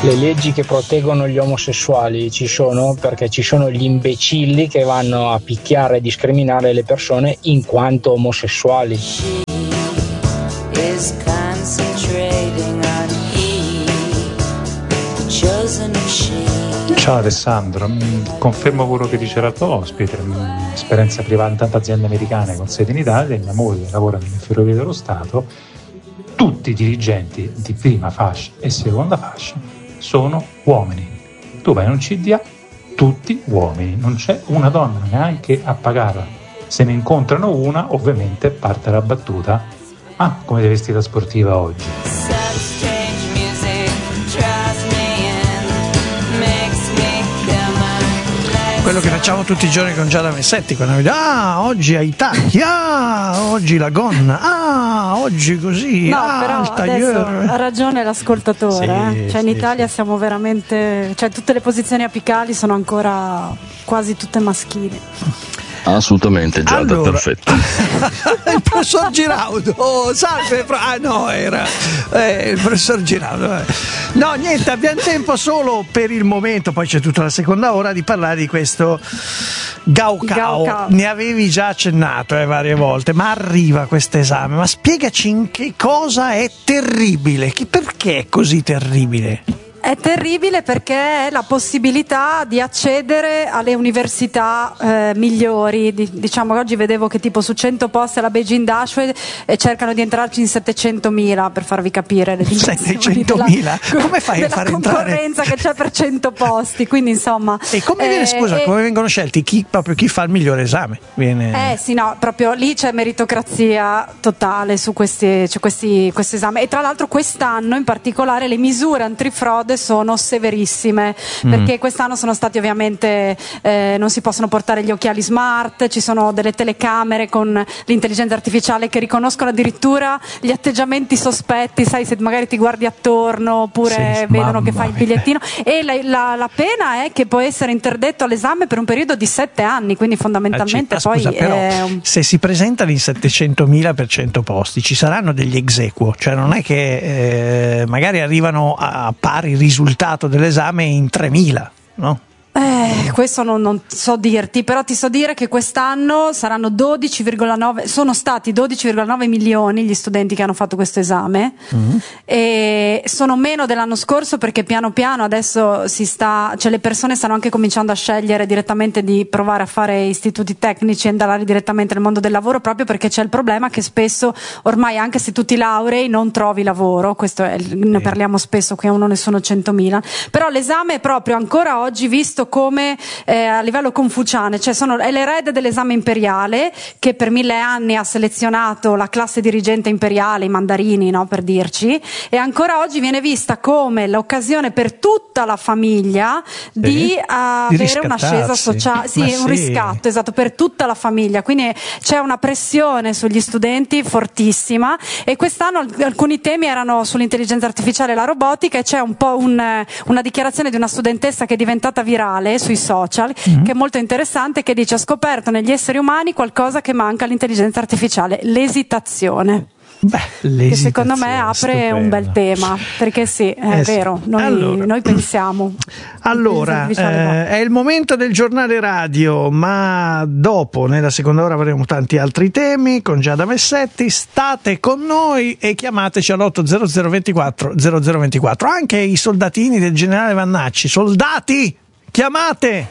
Le leggi che proteggono gli omosessuali ci sono perché ci sono gli imbecilli che vanno a picchiare e discriminare le persone in quanto omosessuali. Ciao Alessandro, confermo quello che dice la tua ospite, esperienza privata in tante aziende americane con sede in Italia, mia moglie lavora nelle ferrovie dello Stato, tutti i dirigenti di prima fascia e seconda fascia sono uomini. Tu vai in un CDA, tutti uomini, non c'è una donna neanche a pagarla. Se ne incontrano una, ovviamente parte la battuta: ah, come sei vestita sportiva oggi? Quello che facciamo tutti i giorni con Giada Messetti, quando vedi, oggi hai i tacchi, oggi la gonna, oggi così, no, però il tagliere. Ha ragione l'ascoltatore, in Italia siamo veramente, tutte le posizioni apicali sono ancora quasi tutte maschili. Assolutamente, Giada, allora, perfetto. Il professor Giraudo, salve, era il professor Giraudo. No, niente, abbiamo tempo solo per il momento, poi c'è tutta la seconda ora di parlare di questo Gaokao. Ne avevi già accennato varie volte, ma arriva questo esame, ma spiegaci in che cosa è terribile, perché è così terribile? È terribile perché è la possibilità di accedere alle università migliori. Diciamo che oggi vedevo che tipo su 100 posti alla Beijing Dashue cercano di entrarci in 700.000, per farvi capire le dimensioni 700.000? Come fai a far entrare? La concorrenza che c'è per 100 posti, quindi insomma. E come viene, come vengono scelti? Chi fa il migliore esame? Proprio lì c'è meritocrazia totale su questi esami. E tra l'altro quest'anno in particolare le misure antifrode sono severissime, perché quest'anno sono stati ovviamente non si possono portare gli occhiali smart, ci sono delle telecamere con l'intelligenza artificiale che riconoscono addirittura gli atteggiamenti sospetti, sai, se magari ti guardi attorno oppure vedono che fai il bigliettino, e la pena è che può essere interdetto all'esame per un periodo di 7 anni, quindi fondamentalmente se si presentano in 700.000 per 100 posti ci saranno degli ex equo, cioè non è che magari arrivano a pari risultato dell'esame in 3.000, no? Questo non so dirti, però ti so dire che quest'anno saranno sono stati 12,9 milioni gli studenti che hanno fatto questo esame, e sono meno dell'anno scorso perché piano piano adesso le persone stanno anche cominciando a scegliere direttamente di provare a fare istituti tecnici e andare direttamente nel mondo del lavoro, proprio perché c'è il problema che spesso ormai anche se tu ti laurei non trovi lavoro. Ne parliamo spesso, che uno ne sono 100.000, però l'esame è proprio ancora oggi visto come a livello confuciane, è l'erede dell'esame imperiale che per 1000 anni ha selezionato la classe dirigente imperiale, i mandarini, no, per dirci, e ancora oggi viene vista come l'occasione per tutta la famiglia di avere un'ascesa sociale, un riscatto, esatto, per tutta la famiglia, quindi c'è una pressione sugli studenti fortissima, e quest'anno alcuni temi erano sull'intelligenza artificiale e la robotica, e c'è un po' una dichiarazione di una studentessa che è diventata virale sui social, che è molto interessante, che dice: ha scoperto negli esseri umani qualcosa che manca all'intelligenza artificiale, l'esitazione. Che secondo me apre un bel tema, perché è vero, noi pensiamo. Allora, è il momento del giornale radio, ma dopo, nella seconda ora, avremo tanti altri temi con Giada Messetti. State con noi e chiamateci all'800 24 0024. Anche i soldatini del generale Vannacci, soldati, chiamate!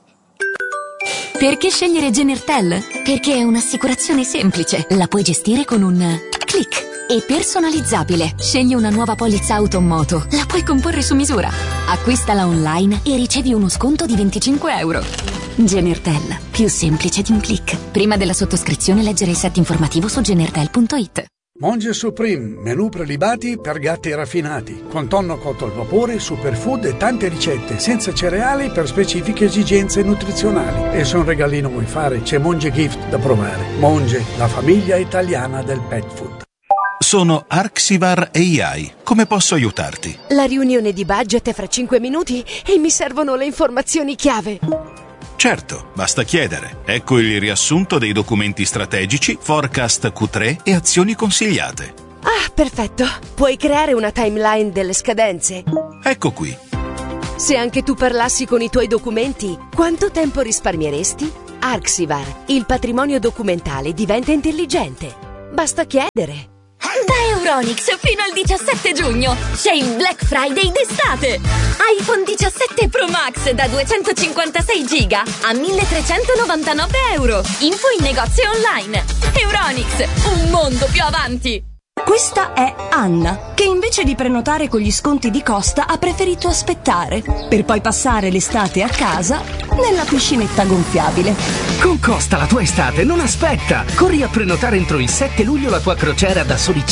Perché scegliere Genertel? Perché è un'assicurazione semplice, la puoi gestire con un click e personalizzabile. Scegli una nuova polizza auto o moto, la puoi comporre su misura. Acquistala online e ricevi uno sconto di €25. Genertel, più semplice di un click. Prima della sottoscrizione leggere il set informativo su genertel.it. Monge Supreme, menù prelibati per gatti raffinati, con tonno cotto al vapore, superfood e tante ricette, senza cereali per specifiche esigenze nutrizionali. E se un regalino vuoi fare, c'è Monge Gift da provare. Monge, la famiglia italiana del pet food. Sono Arxivar AI. Come posso aiutarti? La riunione di budget è fra 5 minuti e mi servono le informazioni chiave. Certo, basta chiedere. Ecco il riassunto dei documenti strategici, forecast Q3 e azioni consigliate. Ah, perfetto. Puoi creare una timeline delle scadenze. Ecco qui. Se anche tu parlassi con i tuoi documenti, quanto tempo risparmieresti? Arxivar, il patrimonio documentale diventa intelligente. Basta chiedere. Da Euronics fino al 17 giugno c'è il Black Friday d'estate. iPhone 17 Pro Max da 256 giga a 1.399 euro. Info in negozio online. Euronics, un mondo più avanti. Questa è Anna, che invece di prenotare con gli sconti di Costa ha preferito aspettare, per poi passare l'estate a casa nella piscinetta gonfiabile. Con Costa la tua estate non aspetta! Corri a prenotare entro il 7 luglio la tua crociera da soli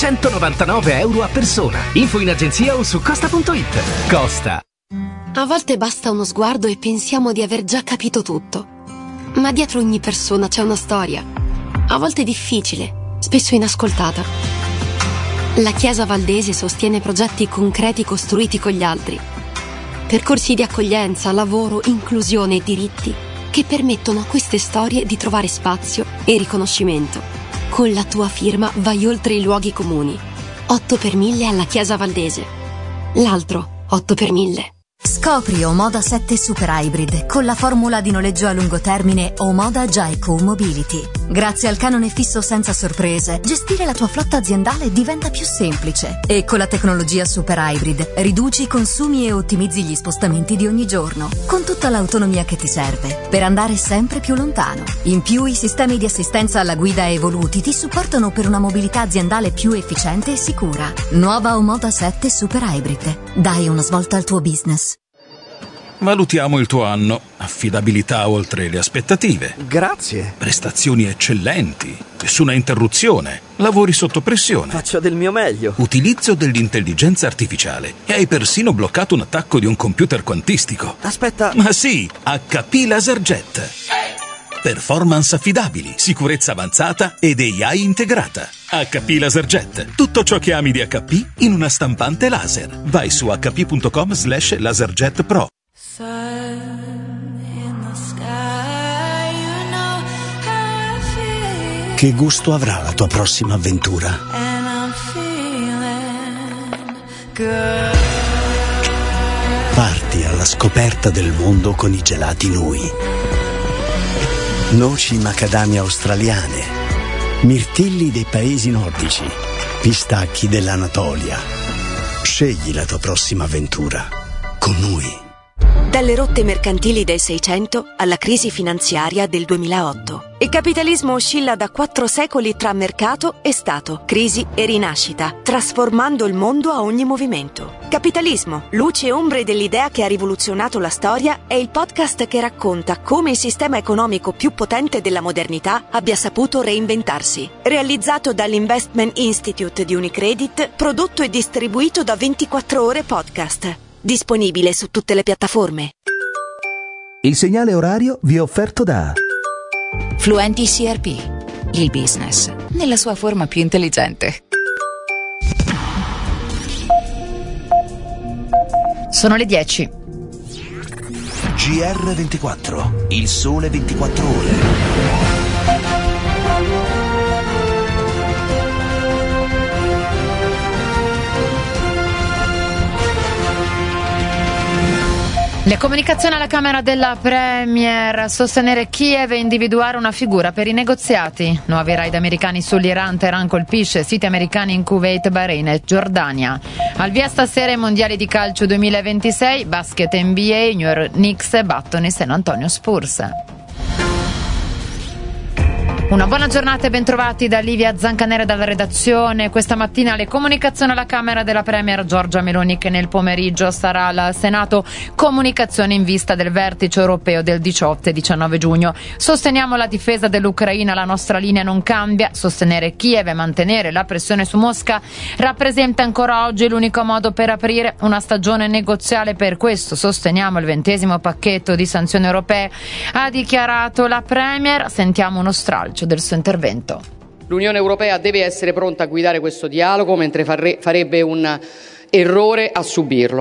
599 euro a persona. Info in agenzia o su costa.it. Costa. A volte basta uno sguardo e pensiamo di aver già capito tutto. Ma dietro ogni persona c'è una storia. A volte difficile, spesso inascoltata. La Chiesa Valdese sostiene progetti concreti costruiti con gli altri. Percorsi di accoglienza, lavoro, inclusione e diritti che permettono a queste storie di trovare spazio e riconoscimento. Con la tua firma vai oltre i luoghi comuni. 8 per 1000 alla Chiesa Valdese. L'altro 8 per 1000. Scopri Omoda 7 Super Hybrid con la formula di noleggio a lungo termine Omoda Jaico Mobility. Grazie al canone fisso senza sorprese, gestire la tua flotta aziendale diventa più semplice. E con la tecnologia Super Hybrid riduci i consumi e ottimizzi gli spostamenti di ogni giorno, con tutta l'autonomia che ti serve per andare sempre più lontano. In più, i sistemi di assistenza alla guida evoluti ti supportano per una mobilità aziendale più efficiente e sicura. Nuova Omoda 7 Super Hybrid. Dai una svolta al tuo business. Valutiamo il tuo anno. Affidabilità oltre le aspettative. Grazie. Prestazioni eccellenti. Nessuna interruzione. Lavori sotto pressione. Faccio del mio meglio. Utilizzo dell'intelligenza artificiale. E hai persino bloccato un attacco di un computer quantistico. Aspetta. Ma sì, HP LaserJet. Performance affidabili, sicurezza avanzata ed AI integrata. HP LaserJet. Tutto ciò che ami di HP in una stampante laser. Vai su hp.com/laserjetpro. Che gusto avrà la tua prossima avventura? Parti alla scoperta del mondo con i gelati Nui. Noci macadamia australiane, mirtilli dei paesi nordici, pistacchi dell'Anatolia. Scegli la tua prossima avventura con Nui. Dalle rotte mercantili del 600 alla crisi finanziaria del 2008. Il capitalismo oscilla da 4 secoli tra mercato e Stato, crisi e rinascita, trasformando il mondo a ogni movimento. Capitalismo, luce e ombre dell'idea che ha rivoluzionato la storia, è il podcast che racconta come il sistema economico più potente della modernità abbia saputo reinventarsi. Realizzato dall'Investment Institute di Unicredit, prodotto e distribuito da 24 Ore Podcast. Disponibile su tutte le piattaforme. Il segnale orario vi è offerto da Fluenti CRP, il business nella sua forma più intelligente. Sono le 10. GR24, il sole 24 ore. Le comunicazioni alla Camera della Premier, sostenere Kiev e individuare una figura per i negoziati. Nuovi raid americani sull'Iran, Teheran colpisce siti americani in Kuwait, Bahrain e Giordania. Al via stasera i mondiali di calcio 2026, basket NBA, New York Knicks battono i San Antonio Spurs. Una buona giornata e bentrovati da Livia Zancanera dalla redazione. Questa mattina le comunicazioni alla Camera della Premier Giorgia Meloni, che nel pomeriggio sarà al Senato, comunicazioni in vista del vertice europeo del 18 e 19 giugno. Sosteniamo la difesa dell'Ucraina, la nostra linea non cambia. Sostenere Kiev e mantenere la pressione su Mosca rappresenta ancora oggi l'unico modo per aprire una stagione negoziale. Per questo sosteniamo il 20° pacchetto di sanzioni europee, ha dichiarato la Premier. Sentiamo uno stralcio del suo intervento. L'Unione Europea deve essere pronta a guidare questo dialogo, mentre farebbe un errore a subirlo.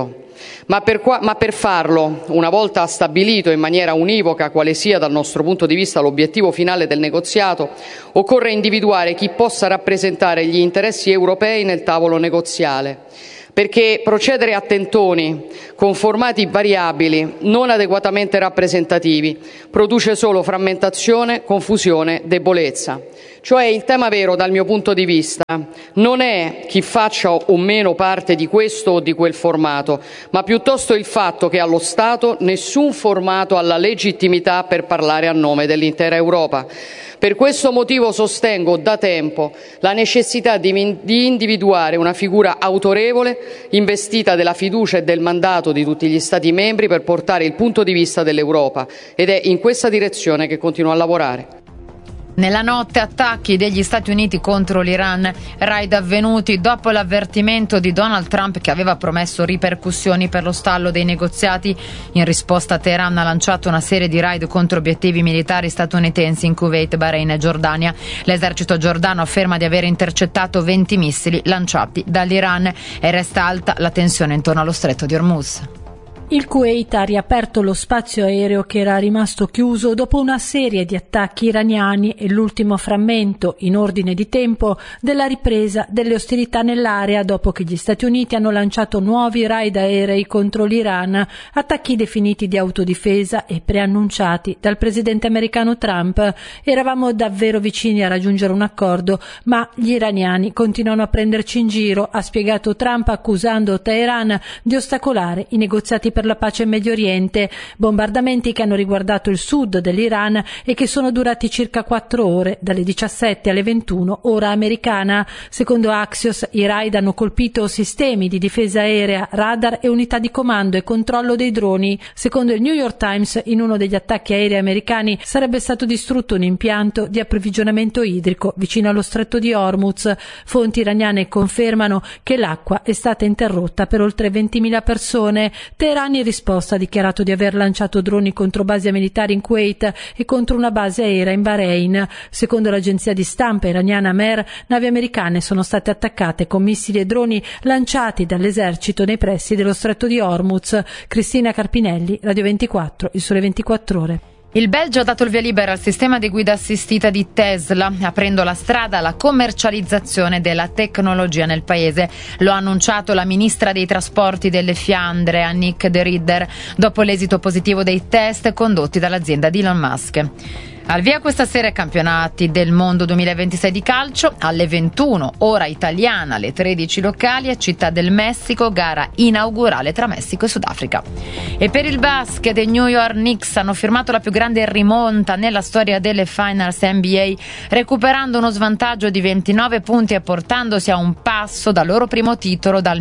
Ma per farlo, una volta stabilito in maniera univoca quale sia dal nostro punto di vista l'obiettivo finale del negoziato, occorre individuare chi possa rappresentare gli interessi europei nel tavolo negoziale. Perché procedere a tentoni con formati variabili, non adeguatamente rappresentativi, produce solo frammentazione, confusione, debolezza. Cioè il tema vero dal mio punto di vista non è chi faccia o meno parte di questo o di quel formato, ma piuttosto il fatto che allo Stato nessun formato ha la legittimità per parlare a nome dell'intera Europa. Per questo motivo sostengo da tempo la necessità di individuare una figura autorevole, investita della fiducia e del mandato di tutti gli Stati membri per portare il punto di vista dell'Europa, ed è in questa direzione che continuo a lavorare. Nella notte attacchi degli Stati Uniti contro l'Iran, raid avvenuti dopo l'avvertimento di Donald Trump che aveva promesso ripercussioni per lo stallo dei negoziati. In risposta Teheran ha lanciato una serie di raid contro obiettivi militari statunitensi in Kuwait, Bahrain e Giordania. L'esercito giordano afferma di aver intercettato 20 missili lanciati dall'Iran e resta alta la tensione intorno allo stretto di Hormuz. Il Kuwait ha riaperto lo spazio aereo che era rimasto chiuso dopo una serie di attacchi iraniani e l'ultimo frammento, in ordine di tempo, della ripresa delle ostilità nell'area dopo che gli Stati Uniti hanno lanciato nuovi raid aerei contro l'Iran, attacchi definiti di autodifesa e preannunciati dal presidente americano Trump. Eravamo davvero vicini a raggiungere un accordo, ma gli iraniani continuano a prenderci in giro, ha spiegato Trump, accusando Teheran di ostacolare i negoziati per la pace in Medio Oriente, bombardamenti che hanno riguardato il sud dell'Iran e che sono durati circa 4 ore, dalle 17 alle 21 ora americana. Secondo Axios, i raid hanno colpito sistemi di difesa aerea, radar e unità di comando e controllo dei droni. Secondo il New York Times, in uno degli attacchi aerei americani sarebbe stato distrutto un impianto di approvvigionamento idrico vicino allo stretto di Hormuz. Fonti iraniane confermano che l'acqua è stata interrotta per oltre 20.000 persone. Teheran in risposta ha dichiarato di aver lanciato droni contro basi militari in Kuwait e contro una base aerea in Bahrain. Secondo l'agenzia di stampa iraniana Mer, navi americane sono state attaccate con missili e droni lanciati dall'esercito nei pressi dello stretto di Hormuz. Cristina Carpinelli, Radio 24, Il Sole 24 Ore. Il Belgio ha dato il via libera al sistema di guida assistita di Tesla, aprendo la strada alla commercializzazione della tecnologia nel paese. Lo ha annunciato la ministra dei trasporti delle Fiandre, Annick de Ridder, dopo l'esito positivo dei test condotti dall'azienda di Elon Musk. Al via questa sera i campionati del mondo 2026 di calcio, alle 21 ora italiana, alle 13 locali a Città del Messico, gara inaugurale tra Messico e Sudafrica. E per il basket i New York Knicks hanno firmato la più grande rimonta nella storia delle finals NBA, recuperando uno svantaggio di 29 punti e portandosi a un passo dal loro primo titolo dal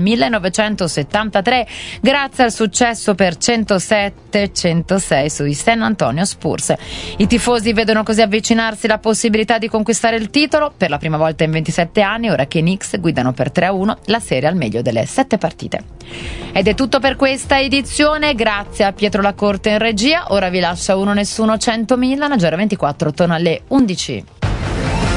1973 grazie al successo per 107-106 sui San Antonio Spurs. I tifosi vedono così avvicinarsi la possibilità di conquistare il titolo per la prima volta in 27 anni, ora che i Knicks guidano per 3-1 la serie al meglio delle 7 partite. Ed è tutto per questa edizione, grazie a Pietro Lacorte in regia. Ora vi lascia Uno Nessuno 100.000, Nagera 24 torna alle 11.